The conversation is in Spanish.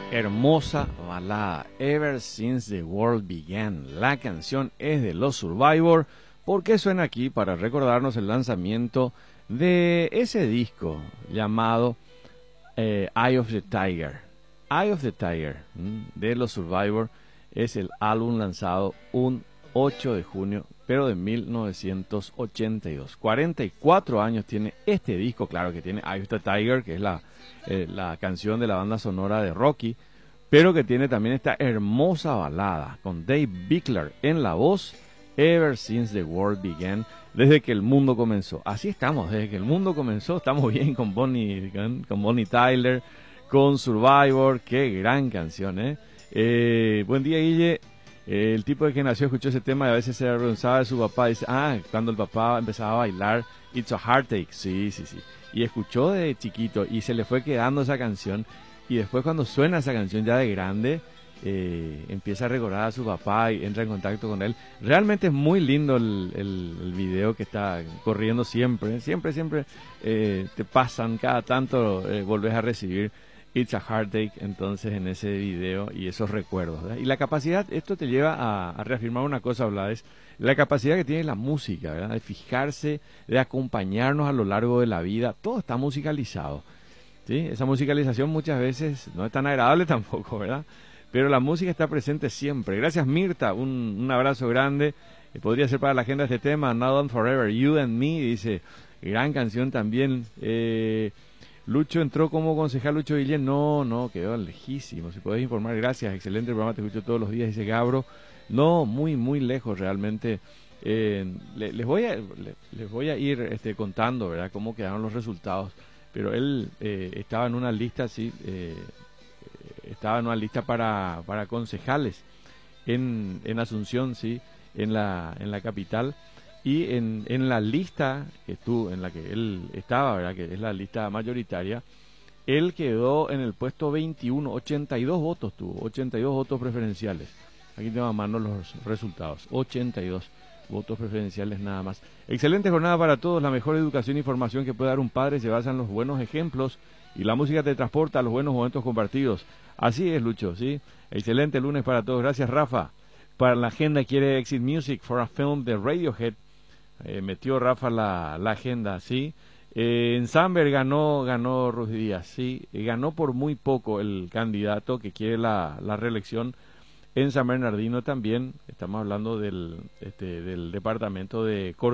Hermosa balada, Ever Since the World Began. La canción es de los Survivor. ¿Por qué suena aquí? Para recordarnos el lanzamiento de ese disco llamado Eye of the Tiger. Eye of the Tiger de los Survivor es el álbum lanzado un 8 de junio, pero de 1982. 44 años tiene este disco, claro que tiene Eye of the Tiger, que es la canción de la banda sonora de Rocky, pero que tiene también esta hermosa balada con Dave Bickler en la voz, Ever Since the World Began, desde que el mundo comenzó. Así estamos, desde que el mundo comenzó, estamos bien con Bonnie Tyler, con Survivor, qué gran canción, buen día, Guille. El tipo de que nació escuchó ese tema y a veces se avergonzaba de su papá. Dice, cuando el papá empezaba a bailar It's a Heartache, sí. Y escuchó de chiquito y se le fue quedando esa canción. Y después cuando suena esa canción ya de grande, empieza a recordar a su papá y entra en contacto con él. Realmente es muy lindo el video que está corriendo siempre. Siempre te pasan, cada tanto volvés a recibir It's a Heartache, entonces, en ese video y esos recuerdos, ¿verdad? Y la capacidad, esto te lleva a reafirmar una cosa, Blades, la capacidad que tiene la música, ¿verdad? De fijarse, de acompañarnos a lo largo de la vida. Todo está musicalizado, ¿sí? Esa musicalización muchas veces no es tan agradable tampoco, ¿verdad? Pero la música está presente siempre. Gracias, Mirta, un abrazo grande. Podría ser para la agenda este tema, Now and Forever, You and Me, dice, gran canción también. Lucho entró como concejal, Lucho Guillén, no, quedó lejísimo, si podés informar, gracias, excelente programa, te escucho todos los días, dice Gabro, no, muy lejos realmente. Les voy a ir contando, ¿verdad?, cómo quedaron los resultados, pero él estaba en una lista, estaba en una lista para concejales en Asunción, sí, en la capital. Y en la lista en la que él estaba, ¿verdad?, que es la lista mayoritaria, él quedó en el puesto 21, 82 votos tuvo, 82 votos preferenciales. Aquí tengo a mano los resultados, 82 votos preferenciales nada más. Excelente jornada para todos, la mejor educación y formación que puede dar un padre se basa en los buenos ejemplos y la música te transporta a los buenos momentos compartidos. Así es, Lucho, ¿sí? Excelente lunes para todos, gracias, Rafa. Para la agenda quiere Exit Music for a Film de Radiohead. Metió Rafa la agenda, ¿sí? En Samberg ganó Ruiz Díaz, ¿sí? Ganó por muy poco el candidato que quiere la reelección en San Bernardino también. Estamos hablando del departamento de Córdoba.